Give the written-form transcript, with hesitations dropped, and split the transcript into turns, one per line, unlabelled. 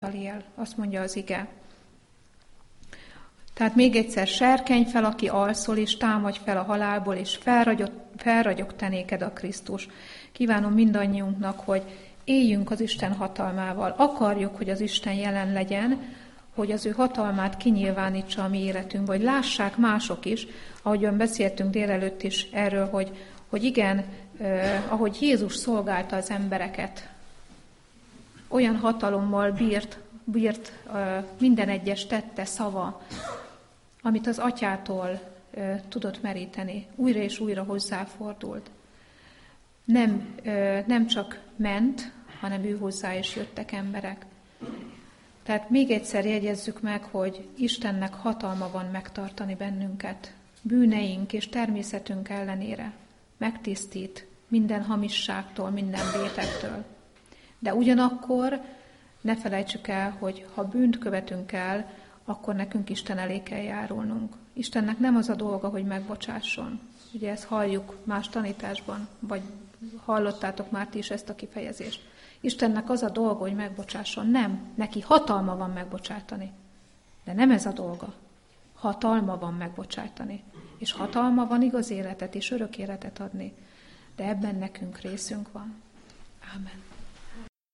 által él, azt mondja az ige. Tehát még egyszer, serkenj fel, aki alszol, és támadj fel a halálból, és felragyog te néked a Krisztus. Kívánom mindannyiunknak, hogy éljünk az Isten hatalmával. Akarjuk, hogy az Isten jelen legyen, hogy az ő hatalmát kinyilvánítsa a mi életünkben, hogy lássák mások is, ahogyan beszéltünk délelőtt is erről, hogy igen, ahogy Jézus szolgálta az embereket, olyan hatalommal bírt minden egyes tette, szava, amit az atyától tudott meríteni. Újra és újra hozzáfordult. Nem csak ment, hanem ő hozzá is jöttek emberek. Tehát még egyszer jegyezzük meg, hogy Istennek hatalma van megtartani bennünket. Bűneink és természetünk ellenére megtisztít minden hamisságtól, minden vétektől. De ugyanakkor ne felejtsük el, hogy ha bűnt követünk el, akkor nekünk Isten elé kell járulnunk. Istennek nem az a dolga, hogy megbocsásson. Ugye ezt halljuk más tanításban, vagy hallottátok már ti is ezt a kifejezést. Istennek az a dolga, hogy megbocsásson. Nem, neki hatalma van megbocsátani. De nem ez a dolga. Hatalma van megbocsátani. És hatalma van igaz életet és örök életet adni. De ebben nekünk részünk van. Ámen.